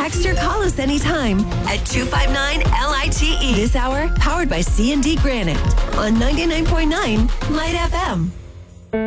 text or call us anytime at 259-LITE. This hour, powered by C&D Granite on 99.9 Light FM.